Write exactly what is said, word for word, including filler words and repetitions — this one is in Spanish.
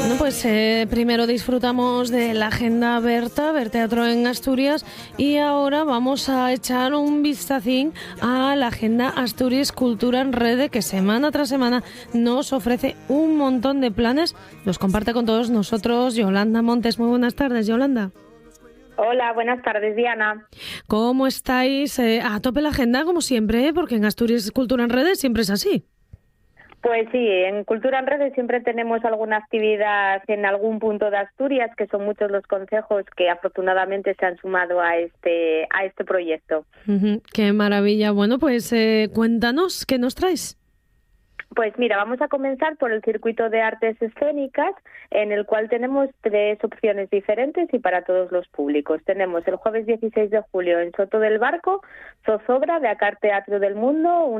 Bueno, pues eh, primero disfrutamos de la agenda Berta, Ver Teatro en Asturias, y ahora vamos a echar un vistacín a la agenda Asturias Cultura en Rede, que semana tras semana nos ofrece un montón de planes. Los comparte con todos nosotros Yolanda Montes. Muy buenas tardes, Yolanda. Hola, buenas tardes, Diana. ¿Cómo estáis? Eh, a tope la agenda, como siempre, ¿eh? Porque en Asturias Cultura en Redes siempre es así. Pues sí, en Cultura en Redes siempre tenemos alguna actividad en algún punto de Asturias, que son muchos los concejos que afortunadamente se han sumado a este a este proyecto. Uh-huh, ¡qué maravilla! Bueno, pues eh, cuéntanos, ¿qué nos traes? Pues mira, vamos a comenzar por el circuito de artes escénicas, en el cual tenemos tres opciones diferentes y para todos los públicos. Tenemos el jueves dieciséis de julio en Soto del Barco, Zozobra de Acar Teatro del Mundo,